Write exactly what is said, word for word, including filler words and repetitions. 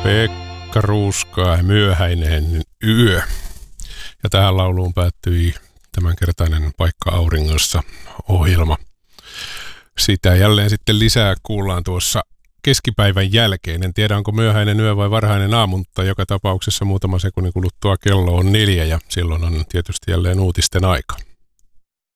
Pekka Ruuskaa, Myöhäinen yö. Ja tähän lauluun päättyi tämänkertainen Paikka auringossa -ohjelma. Sitä jälleen sitten lisää kuullaan tuossa keskipäivän jälkeen. En tiedä, onko myöhäinen yö vai varhainen aamu, mutta joka tapauksessa muutama sekunnin kuluttua kello on neljä ja silloin on tietysti jälleen uutisten aika.